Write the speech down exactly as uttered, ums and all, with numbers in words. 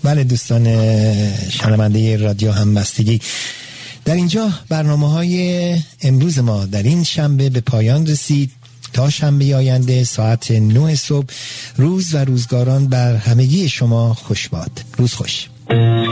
بله دوستان شنونده رادیو همبستگی، در اینجا برنامه‌های امروز ما در این شنبه به پایان رسید. تا شنبه آینده ساعت نه صبح، روز و روزگاران بر همگی شما خوش باد. روز خوش.